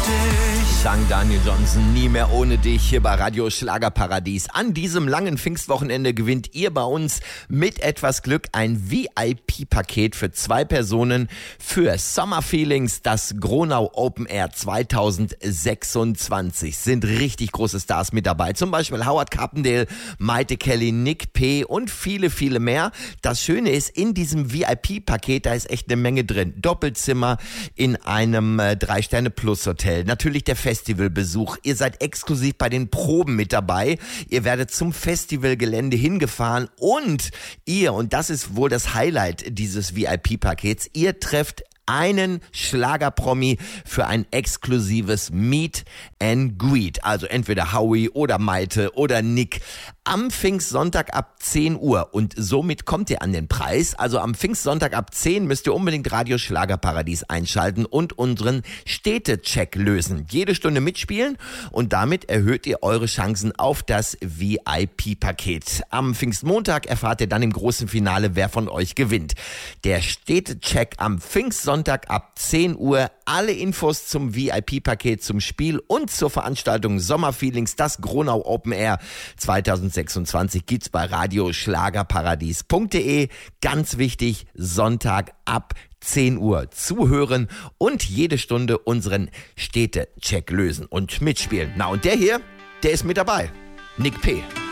dich. Sang Daniel Johnson, nie mehr ohne dich, hier bei Radio Schlagerparadies. An diesem langen Pfingstwochenende gewinnt ihr bei uns mit etwas Glück ein VIP-Paket für 2 Personen für Summer Feelings, das Gronau Open Air 2026. Sind richtig große Stars mit dabei, zum Beispiel Howard Carpendale, Maite Kelly, Nick P. und viele, viele mehr. Das Schöne ist, in diesem VIP-Paket, da ist echt eine Menge drin. Doppelzimmer in einem 3-Sterne-Plus-Hotel. Natürlich der Festivalbesuch. Ihr seid exklusiv bei den Proben mit dabei. Ihr werdet zum Festivalgelände hingefahren und das ist wohl das Highlight dieses VIP-Pakets, ihr trefft einen Schlagerpromi für ein exklusives Meet and Greet. Also entweder Howie oder Maite oder Nick. Am Pfingstsonntag ab 10 Uhr. Und somit kommt ihr an den Preis. Also am Pfingstsonntag ab 10 müsst ihr unbedingt Radio Schlagerparadies einschalten und unseren Städtecheck lösen. Jede Stunde mitspielen und damit erhöht ihr eure Chancen auf das VIP-Paket. Am Pfingstmontag erfahrt ihr dann im großen Finale, wer von euch gewinnt. Der Städtecheck am Pfingstsonntag ab 10 Uhr. Alle Infos zum VIP-Paket, zum Spiel und zur Veranstaltung Sommerfeelings, das Gronau Open Air 2026 gibt's bei radioschlagerparadies.de. Ganz wichtig, Sonntag ab 10 Uhr zuhören und jede Stunde unseren Städtecheck lösen und mitspielen. Na und der hier, der ist mit dabei. Nick P.